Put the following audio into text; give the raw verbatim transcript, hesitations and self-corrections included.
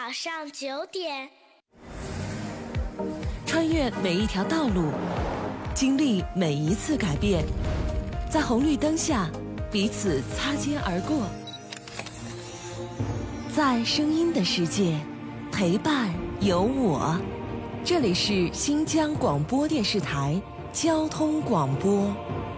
早上九点， 穿越每一条道路，经历每一次改变，在红绿灯下彼此擦肩而过，在声音的世界陪伴有我。这里是新疆广播电视台交通广播。